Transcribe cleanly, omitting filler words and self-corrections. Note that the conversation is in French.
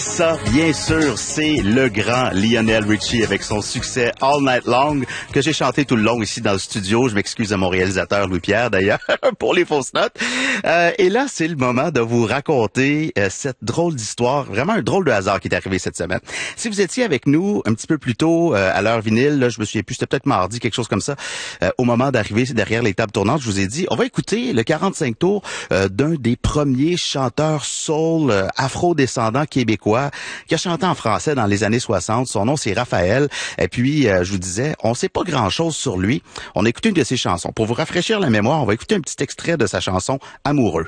Ça, bien sûr, c'est le grand Lionel Richie avec son succès All Night Long que j'ai chanté tout le long ici dans le studio. Je m'excuse à mon réalisateur Louis-Pierre d'ailleurs pour les fausses notes. Et là, c'est le moment de vous raconter cette drôle d'histoire, vraiment un drôle de hasard qui est arrivé cette semaine. Si vous étiez avec nous un petit peu plus tôt à l'heure vinyle, là, je me souviens plus, c'était peut-être mardi, quelque chose comme ça, au moment d'arriver derrière les tables tournantes, je vous ai dit, on va écouter le 45 tours d'un des premiers chanteurs soul afro-descendants québécois qui a chanté en français dans les années 60. Son nom, c'est Raphaël. Et puis, je vous disais, on sait pas grand-chose sur lui. On a écouté une de ses chansons. Pour vous rafraîchir la mémoire, on va écouter un petit extrait de sa chanson « Amoureux ».